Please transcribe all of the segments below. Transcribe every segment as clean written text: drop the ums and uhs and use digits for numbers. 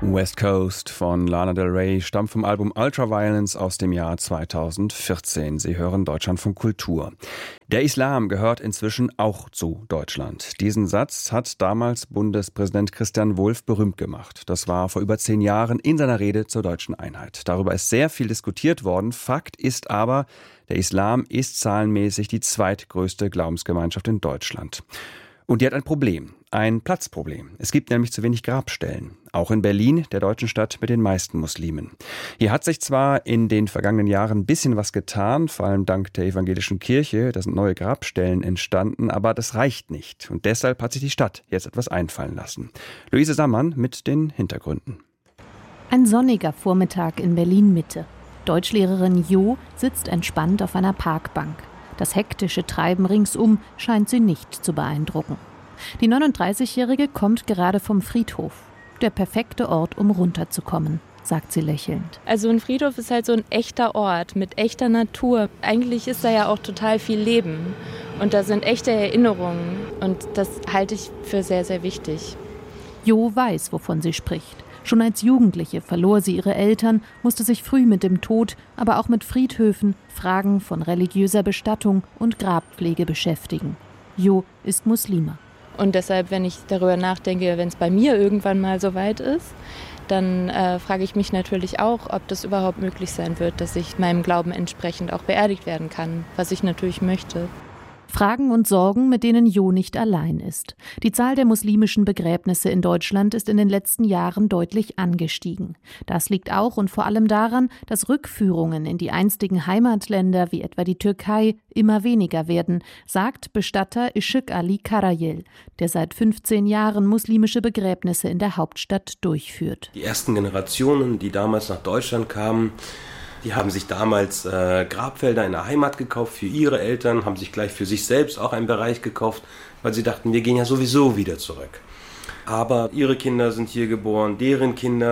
West Coast von Lana Del Rey stammt vom Album Ultraviolence aus dem Jahr 2014. Sie hören Deutschlandfunk Kultur. Der Islam gehört inzwischen auch zu Deutschland. Diesen Satz hat damals Bundespräsident Christian Wulff berühmt gemacht. Das war vor über 10 Jahren in seiner Rede zur deutschen Einheit. Darüber ist sehr viel diskutiert worden. Fakt ist aber, der Islam ist zahlenmäßig die zweitgrößte Glaubensgemeinschaft in Deutschland. Und die hat ein Problem, ein Platzproblem. Es gibt nämlich zu wenig Grabstellen. Auch in Berlin, der deutschen Stadt mit den meisten Muslimen. Hier hat sich zwar in den vergangenen Jahren ein bisschen was getan, vor allem dank der evangelischen Kirche, da sind neue Grabstellen entstanden, aber das reicht nicht. Und deshalb hat sich die Stadt jetzt etwas einfallen lassen. Luise Sammann mit den Hintergründen. Ein sonniger Vormittag in Berlin-Mitte. Deutschlehrerin Jo sitzt entspannt auf einer Parkbank. Das hektische Treiben ringsum scheint sie nicht zu beeindrucken. Die 39-Jährige kommt gerade vom Friedhof. Der perfekte Ort, um runterzukommen, sagt sie lächelnd. Also ein Friedhof ist halt so ein echter Ort mit echter Natur. Eigentlich ist da ja auch total viel Leben. Und da sind echte Erinnerungen. Und das halte ich für sehr, sehr wichtig. Jo weiß, wovon sie spricht. Schon als Jugendliche verlor sie ihre Eltern, musste sich früh mit dem Tod, aber auch mit Friedhöfen, Fragen von religiöser Bestattung und Grabpflege beschäftigen. Jo ist Muslima. Und deshalb, wenn ich darüber nachdenke, wenn es bei mir irgendwann mal so weit ist, dann frage ich mich natürlich auch, ob das überhaupt möglich sein wird, dass ich meinem Glauben entsprechend auch beerdigt werden kann, was ich natürlich möchte. Fragen und Sorgen, mit denen Jo nicht allein ist. Die Zahl der muslimischen Begräbnisse in Deutschland ist in den letzten Jahren deutlich angestiegen. Das liegt auch und vor allem daran, dass Rückführungen in die einstigen Heimatländer wie etwa die Türkei immer weniger werden, sagt Bestatter Işık Ali Karayel, der seit 15 Jahren muslimische Begräbnisse in der Hauptstadt durchführt. Die ersten Generationen, die damals nach Deutschland kamen, die haben sich damals Grabfelder in der Heimat gekauft für ihre Eltern, haben sich gleich für sich selbst auch einen Bereich gekauft, weil sie dachten, wir gehen ja sowieso wieder zurück. Aber ihre Kinder sind hier geboren, deren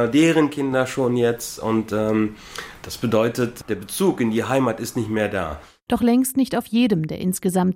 Kinder schon jetzt. Und das bedeutet, der Bezug in die Heimat ist nicht mehr da. Doch längst nicht auf jedem der insgesamt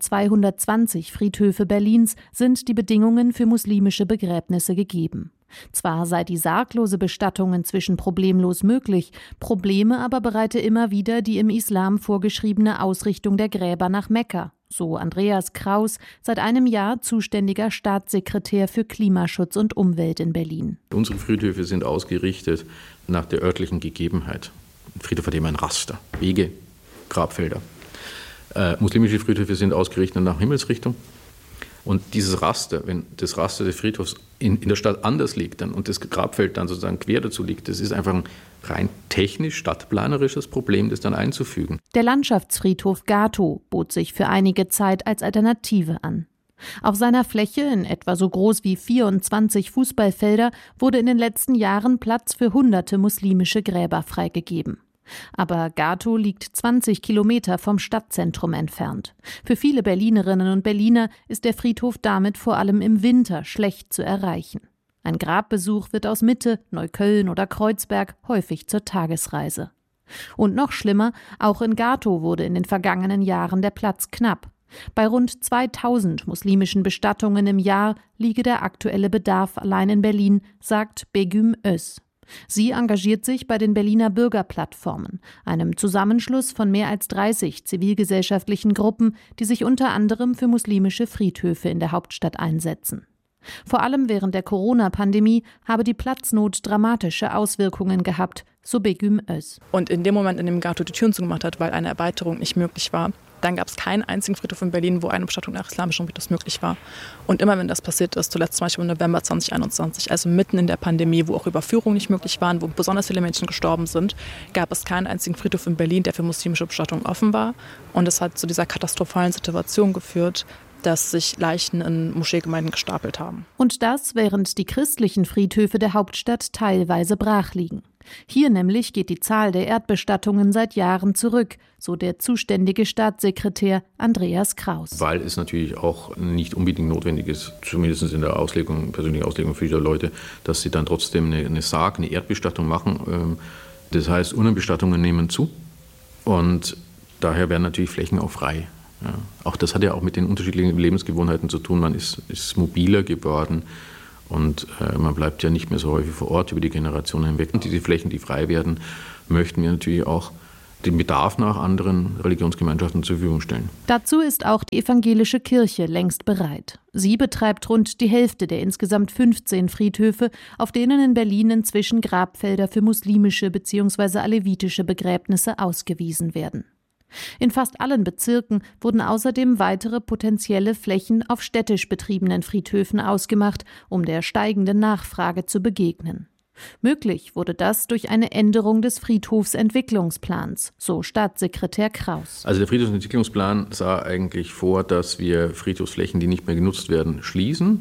220 Friedhöfe Berlins sind die Bedingungen für muslimische Begräbnisse gegeben. Zwar sei die sarglose Bestattung inzwischen problemlos möglich, Probleme aber bereite immer wieder die im Islam vorgeschriebene Ausrichtung der Gräber nach Mekka, so Andreas Kraus, seit einem Jahr zuständiger Staatssekretär für Klimaschutz und Umwelt in Berlin. Unsere Friedhöfe sind ausgerichtet nach der örtlichen Gegebenheit. Ein Friedhof hat immer ein Raster, Wege, Grabfelder. Muslimische Friedhöfe sind ausgerichtet nach Himmelsrichtung. Und dieses Raster, wenn das Raster des Friedhofs in der Stadt anders liegt und das Grabfeld dann sozusagen quer dazu liegt, das ist einfach ein rein technisch stadtplanerisches Problem, das dann einzufügen. Der Landschaftsfriedhof Gatow bot sich für einige Zeit als Alternative an. Auf seiner Fläche, in etwa so groß wie 24 Fußballfelder, wurde in den letzten Jahren Platz für hunderte muslimische Gräber freigegeben. Aber Gatow liegt 20 Kilometer vom Stadtzentrum entfernt. Für viele Berlinerinnen und Berliner ist der Friedhof damit vor allem im Winter schlecht zu erreichen. Ein Grabbesuch wird aus Mitte, Neukölln oder Kreuzberg häufig zur Tagesreise. Und noch schlimmer, auch in Gatow wurde in den vergangenen Jahren der Platz knapp. Bei rund 2000 muslimischen Bestattungen im Jahr liege der aktuelle Bedarf allein in Berlin, sagt Begüm Öz. Sie engagiert sich bei den Berliner Bürgerplattformen, einem Zusammenschluss von mehr als 30 zivilgesellschaftlichen Gruppen, die sich unter anderem für muslimische Friedhöfe in der Hauptstadt einsetzen. Vor allem während der Corona-Pandemie habe die Platznot dramatische Auswirkungen gehabt, so Begüm Öz. Und in dem Moment, in dem Gatow die Türen zugemacht hat, weil eine Erweiterung nicht möglich war, dann gab es keinen einzigen Friedhof in Berlin, wo eine Bestattung nach islamischem Ritus möglich war. Und immer wenn das passiert ist, zuletzt zum Beispiel im November 2021, also mitten in der Pandemie, wo auch Überführungen nicht möglich waren, wo besonders viele Menschen gestorben sind, gab es keinen einzigen Friedhof in Berlin, der für muslimische Bestattung offen war. Und es hat zu dieser katastrophalen Situation geführt, dass sich Leichen in Moscheegemeinden gestapelt haben. Und das, während die christlichen Friedhöfe der Hauptstadt teilweise brach liegen. Hier nämlich geht die Zahl der Erdbestattungen seit Jahren zurück, so der zuständige Staatssekretär Andreas Kraus. Weil es natürlich auch nicht unbedingt notwendig ist, zumindest in der persönlichen Auslegung für viele Leute, dass sie dann trotzdem eine Erdbestattung machen. Das heißt, Urnenbestattungen nehmen zu und daher werden natürlich Flächen auch frei. Ja. Auch das hat ja auch mit den unterschiedlichen Lebensgewohnheiten zu tun. Man ist mobiler geworden Und man bleibt ja nicht mehr so häufig vor Ort über die Generationen hinweg. Und diese Flächen, die frei werden, möchten wir natürlich auch den Bedarf nach anderen Religionsgemeinschaften zur Verfügung stellen. Dazu ist auch die evangelische Kirche längst bereit. Sie betreibt rund die Hälfte der insgesamt 15 Friedhöfe, auf denen in Berlin inzwischen Grabfelder für muslimische bzw. alevitische Begräbnisse ausgewiesen werden. In fast allen Bezirken wurden außerdem weitere potenzielle Flächen auf städtisch betriebenen Friedhöfen ausgemacht, um der steigenden Nachfrage zu begegnen. Möglich wurde das durch eine Änderung des Friedhofsentwicklungsplans, so Staatssekretär Kraus. Also der Friedhofsentwicklungsplan sah eigentlich vor, dass wir Friedhofsflächen, die nicht mehr genutzt werden, schließen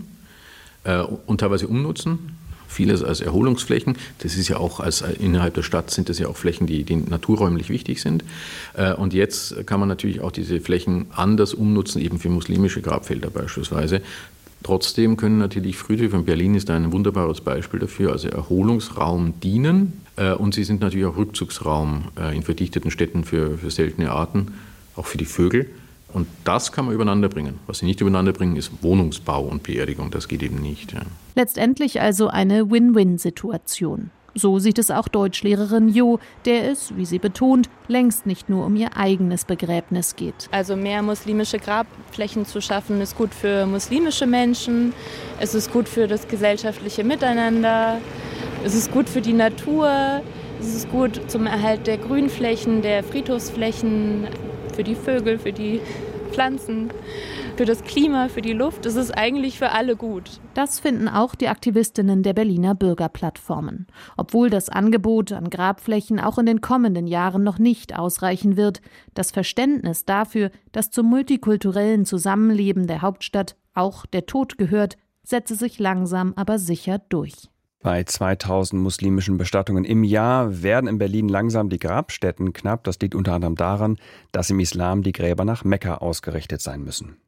und teilweise umnutzen. Vieles als Erholungsflächen. Das ist ja auch innerhalb der Stadt sind das ja auch Flächen, die naturräumlich wichtig sind. Und jetzt kann man natürlich auch diese Flächen anders umnutzen, eben für muslimische Grabfelder beispielsweise. Trotzdem können natürlich Friedhöfe, in Berlin ist ein wunderbares Beispiel dafür, also Erholungsraum dienen. Und sie sind natürlich auch Rückzugsraum in verdichteten Städten für seltene Arten, auch für die Vögel. Und das kann man übereinander bringen. Was sie nicht übereinander bringen, ist Wohnungsbau und Beerdigung. Das geht eben nicht. Ja. Letztendlich also eine Win-Win-Situation. So sieht es auch Deutschlehrerin Jo, der es, wie sie betont, längst nicht nur um ihr eigenes Begräbnis geht. Also mehr muslimische Grabflächen zu schaffen, ist gut für muslimische Menschen, es ist gut für das gesellschaftliche Miteinander, es ist gut für die Natur, es ist gut zum Erhalt der Grünflächen, der Friedhofsflächen, für die Vögel, für die Pflanzen, für das Klima, für die Luft. Es ist eigentlich für alle gut. Das finden auch die Aktivistinnen der Berliner Bürgerplattformen. Obwohl das Angebot an Grabflächen auch in den kommenden Jahren noch nicht ausreichen wird, das Verständnis dafür, dass zum multikulturellen Zusammenleben der Hauptstadt auch der Tod gehört, setze sich langsam aber sicher durch. Bei 2000 muslimischen Bestattungen im Jahr werden in Berlin langsam die Grabstätten knapp. Das liegt unter anderem daran, dass im Islam die Gräber nach Mekka ausgerichtet sein müssen.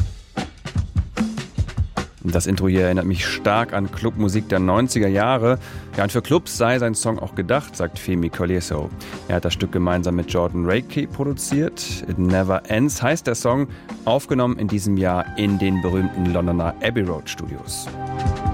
Das Intro hier erinnert mich stark an Clubmusik der 90er Jahre. Ja, und für Clubs sei sein Song auch gedacht, sagt Femi Colieso. Er hat das Stück gemeinsam mit Jordan Rakey produziert. It Never Ends heißt der Song, aufgenommen in diesem Jahr in den berühmten Londoner Abbey Road Studios.